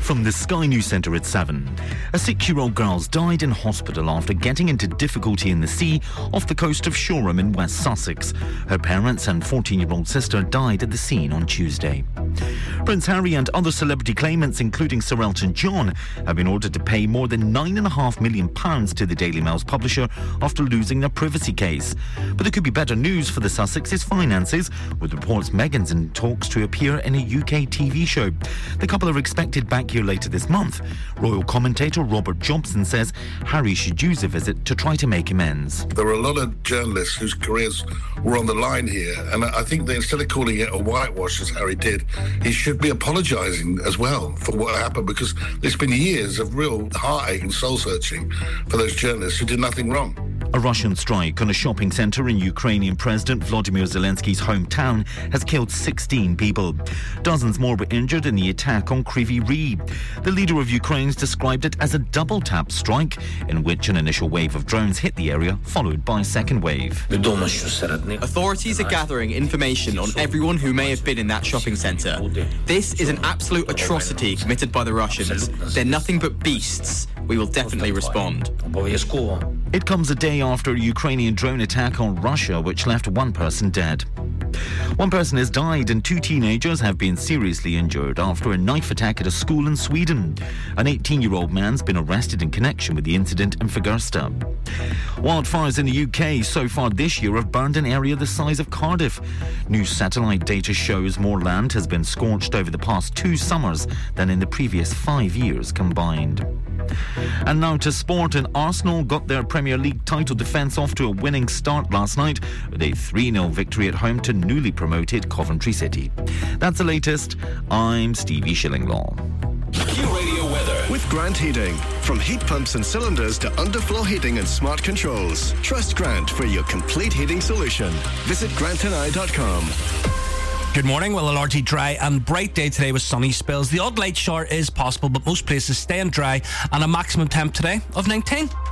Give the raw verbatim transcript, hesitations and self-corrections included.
From the Sky News Centre at seven. A six-year-old girl died in hospital after getting into difficulty in the sea off the coast of Shoreham in West Sussex. Her parents and fourteen-year-old sister died at the scene on Tuesday. Prince Harry and other celebrity claimants, including Sir Elton John, have been ordered to pay more than nine point five million pounds to the Daily Mail's publisher after losing their privacy case. But there could be better news for the Sussexes' finances, with reports Meghan's in talks to appear in a U K T V show. The couple are expected back here later this month. Royal commentator Robert Jobson says Harry should use a visit to try to make amends. There are a lot of journalists whose careers were on the line here, and I think that instead of calling it a whitewash, as Harry did, he should be apologising as well for what happened, because there's been years of real heartache and soul-searching for those journalists who did nothing wrong. A Russian strike on a shopping centre in Ukrainian President Volodymyr Zelensky's hometown has killed sixteen people. Dozens more were injured in the attack on Kryvyi Rih. The leader of Ukraine's described it as a double-tap strike, in which an initial wave of drones hit the area, followed by a second wave. Authorities are gathering information on everyone who may have been in that shopping centre. This is an absolute atrocity committed by the Russians. They're nothing but beasts. We will definitely respond. It comes a day after a Ukrainian drone attack on Russia, which left one person dead. One person has died and two teenagers have been seriously injured after a knife attack at a school in Sweden. An eighteen-year-old man's been arrested in connection with the incident in Fagersta. Wildfires in the U K so far this year have burned an area the size of Cardiff. New satellite data shows more land has been scorched over the past two summers than in the previous five years combined. And now to sport, and Arsenal got their Premier League title defence off to a winning start last night with a three nil victory at home to newly promoted Coventry City. That's the latest. I'm Stevie Shillinglaw. Q Radio weather with Grant Heating. From heat pumps and cylinders to underfloor heating and smart controls, trust Grant for your complete heating solution. Visit grant and I dot com. Good morning. Well, a largely dry and bright day today with sunny spells. The odd light shower is possible, but most places staying dry, and a maximum temp today of nineteen.